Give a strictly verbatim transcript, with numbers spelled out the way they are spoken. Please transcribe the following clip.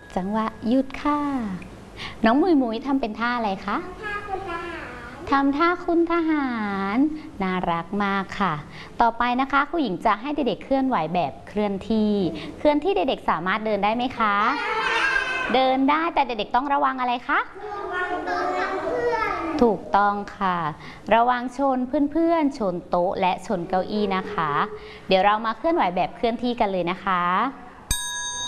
จังหวะหยุดค่ะน้องมุยมุยทำเป็นท่าอะไรคะทำท่าคุณทหารน่ารักมากค่ะต่อไปนะคะครูหญิงจะให้เด็กๆเคลื่อนไหวแบบเคลื่อนที่เคลื่อนที่เด็กๆสามารถเดินได้ไหมคะเดินได้แต่เด็กๆต้องระวังอะไรคะถูกต้องค่ะระวังชนเพื่อนๆชนโต๊ะและชนเก้าอี้นะคะเดี๋ยวเรามาเคลื่อนไหวแบบเคลื่อนที่กันเลยนะคะ